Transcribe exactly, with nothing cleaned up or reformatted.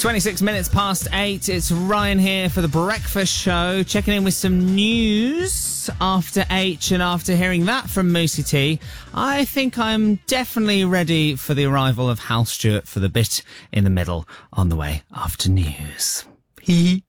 twenty-six minutes past eight. It's Ryan here for the breakfast show, checking in with some news after H and after hearing that from Moosey T. I think I'm definitely ready for the arrival of Hal Stewart for the bit in the middle on the way after news. Hee